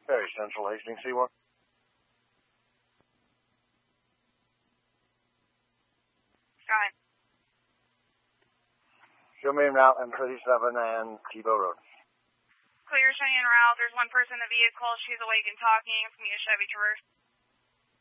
Very Central Hastings, C1. Go ahead. Show me en route M37 and Tebow Road. Clear, showing en route. There's one person in the vehicle. She's awake and talking. It's going to be a Chevy Traverse.